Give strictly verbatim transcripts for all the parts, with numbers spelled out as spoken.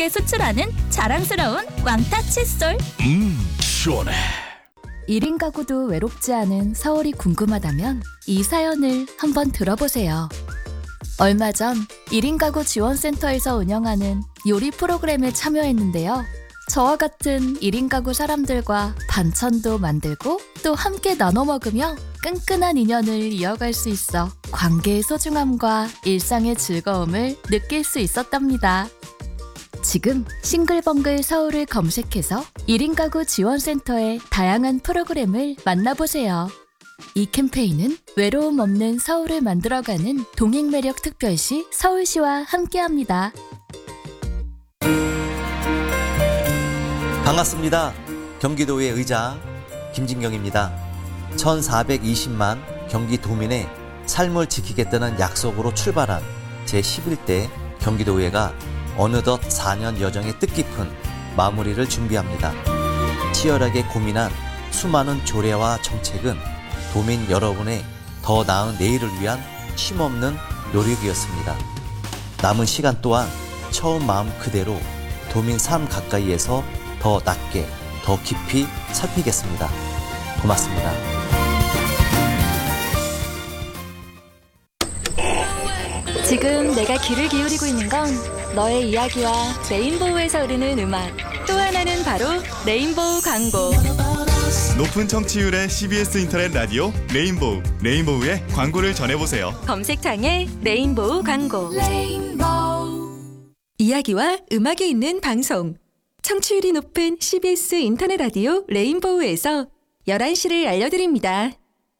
세계 수출하는 자랑스러운 왕타 칫솔. 음, 시원해. 일 인 가구도 외롭지 않은 서울이 궁금하다면 이 사연을 한번 들어보세요. 얼마 전 일 인 가구 지원센터에서 운영하는 요리 프로그램에 참여했는데요. 저와 같은 일 인 가구 사람들과 반찬도 만들고 또 함께 나눠 먹으며 끈끈한 인연을 이어갈 수 있어 관계의 소중함과 일상의 즐거움을 느낄 수 있었답니다. 지금 싱글벙글 서울을 검색해서 일 인 가구 지원센터의 다양한 프로그램을 만나보세요. 이 캠페인은 외로움 없는 서울을 만들어가는 동행매력 특별시 서울시와 함께합니다. 반갑습니다. 경기도의 의자 김진경입니다. 천사백이십만 경기도민의 삶을 지키겠다는 약속으로 출발한 제십일 대 경기도의회가 어느덧 사 년 여정의 뜻깊은 마무리를 준비합니다. 치열하게 고민한 수많은 조례와 정책은 도민 여러분의 더 나은 내일을 위한 쉼없는 노력이었습니다. 남은 시간 또한 처음 마음 그대로 도민 삶 가까이에서 더 낮게, 더 깊이 살피겠습니다. 고맙습니다. 지금 내가 귀를 기울이고 있는 건 너의 이야기와 레인보우에서 흐르는 음악, 또 하나는 바로 레인보우 광고. 높은 청취율의 씨비에스 인터넷 라디오 레인보우, 레인보우의 광고를 전해보세요. 검색창에 레인보우 광고. 레인보우. 이야기와 음악이 있는 방송. 청취율이 높은 씨비에스 인터넷 라디오 레인보우에서 열한 시를 알려드립니다.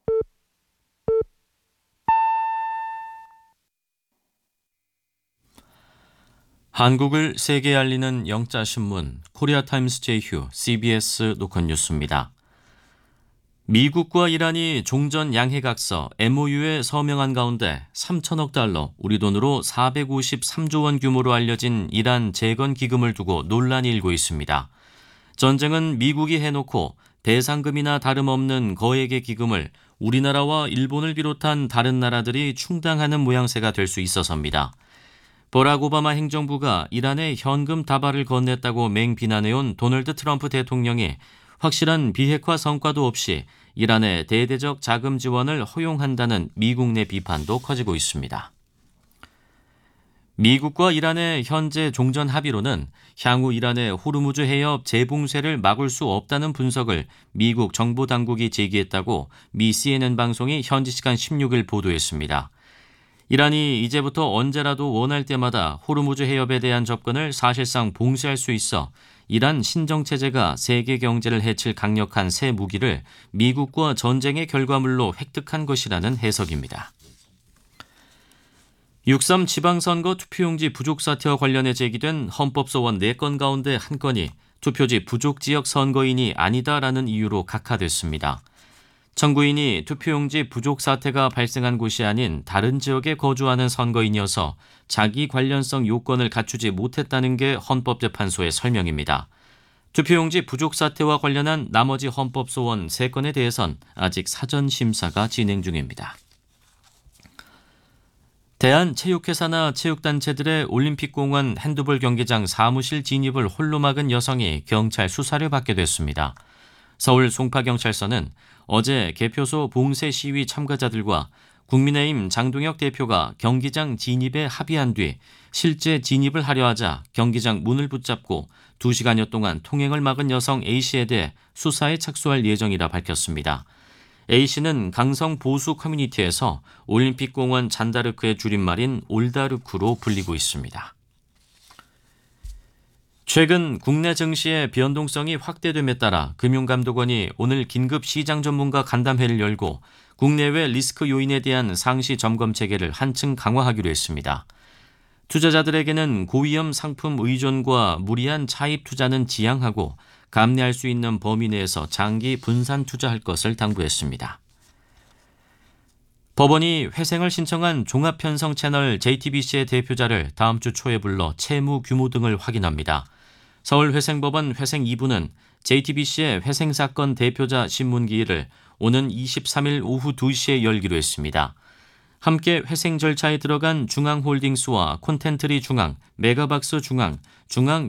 한국을 세계에 알리는 영자신문 코리아타임스 제휴 씨비에스 노컷 뉴스입니다. 미국과 이란이 종전 양해각서 엠오유에 서명한 가운데 삼천억 달러, 우리 돈으로 사백오십삼조 원 규모로 알려진 이란 재건 기금을 두고 논란이 일고 있습니다. 전쟁은 미국이 해놓고 배상금이나 다름없는 거액의 기금을 우리나라와 일본을 비롯한 다른 나라들이 충당하는 모양새가 될 수 있어서입니다. 버락 오바마 행정부가 이란에 현금 다발을 건넸다고 맹비난해온 도널드 트럼프 대통령이 확실한 비핵화 성과도 없이 이란의 대대적 자금 지원을 허용한다는 미국 내 비판도 커지고 있습니다. 미국과 이란의 현재 종전 합의로는 향후 이란의 호르무즈 해협 재봉쇄를 막을 수 없다는 분석을 미국 정보 당국이 제기했다고 미 씨엔엔 방송이 현지 시간 십육일 보도했습니다. 이란이 이제부터 언제라도 원할 때마다 호르무즈 해협에 대한 접근을 사실상 봉쇄할 수 있어 이란 신정체제가 세계 경제를 해칠 강력한 새 무기를 미국과 전쟁의 결과물로 획득한 것이라는 해석입니다. 육삼 지방선거 투표용지 부족 사태와 관련해 제기된 헌법소원 네 건 가운데 한 건이 투표지 부족 지역 선거인이 아니다라는 이유로 각하됐습니다. 청구인이 투표용지 부족 사태가 발생한 곳이 아닌 다른 지역에 거주하는 선거인이어서 자기 관련성 요건을 갖추지 못했다는 게 헌법재판소의 설명입니다. 투표용지 부족 사태와 관련한 나머지 헌법소원 세 건에 대해선 아직 사전 심사가 진행 중입니다. 대한체육회사나 체육단체들의 올림픽공원 핸드볼 경기장 사무실 진입을 홀로 막은 여성이 경찰 수사를 받게 됐습니다. 서울 송파경찰서는 어제 개표소 봉쇄 시위 참가자들과 국민의힘 장동혁 대표가 경기장 진입에 합의한 뒤 실제 진입을 하려 하자 경기장 문을 붙잡고 두 시간여 동안 통행을 막은 여성 A씨에 대해 수사에 착수할 예정이라 밝혔습니다. A씨는 강성 보수 커뮤니티에서 올림픽공원 잔다르크의 줄임말인 올다르크로 불리고 있습니다. 최근 국내 증시의 변동성이 확대됨에 따라 금융감독원이 오늘 긴급 시장 전문가 간담회를 열고 국내외 리스크 요인에 대한 상시 점검 체계를 한층 강화하기로 했습니다. 투자자들에게는 고위험 상품 의존과 무리한 차입 투자는 지양하고 감내할 수 있는 범위 내에서 장기 분산 투자할 것을 당부했습니다. 법원이 회생을 신청한 종합편성 채널 제이티비씨의 대표자를 다음 주 초에 불러 채무 규모 등을 확인합니다. 서울회생법원 회생 이 부는 제이티비씨의 회생사건 대표자 신문기일을 오는 이십삼일 오후 두 시에 열기로 했습니다. 함께 회생 절차에 들어간 중앙홀딩스와 콘텐트리 중앙, 메가박스 중앙, 중앙